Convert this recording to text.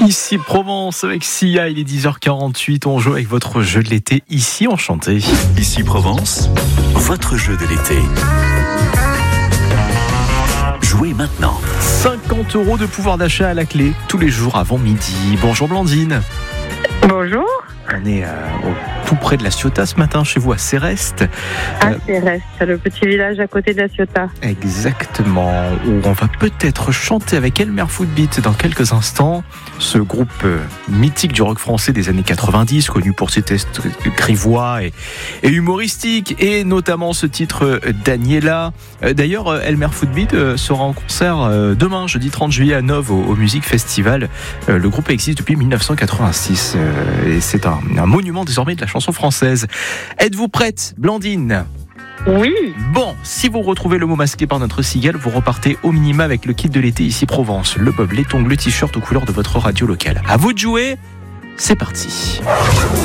Ici Provence avec Sia, il est 10h48, on joue avec votre jeu de l'été, Ici Enchanté. Ici Provence, votre jeu de l'été. Jouez maintenant. 50 € de pouvoir d'achat à la clé, tous les jours avant midi. Bonjour Blandine. Bonjour. On est tout près de La Ciotat ce matin, chez vous à Céreste. Céreste, le petit village à côté de La Ciotat. Exactement, où on va peut-être chanter avec Elmer Footbeat dans quelques instants. Ce groupe mythique du rock français des années 90, connu pour ses tests grivois et humoristiques, et notamment ce titre Daniela. D'ailleurs, Elmer Footbeat sera en concert demain, jeudi 30 juillet à Nov au Music Festival. Le groupe existe depuis 1986 et c'est un monument désormais de la chanson française. Êtes-vous prête, Blandine ? Oui. Bon, si vous retrouvez le mot masqué par notre cigale, vous repartez au minima avec le kit de l'été Ici Provence, le bob, les tongs, le t-shirt aux couleurs de votre radio locale. À vous de jouer, c'est parti.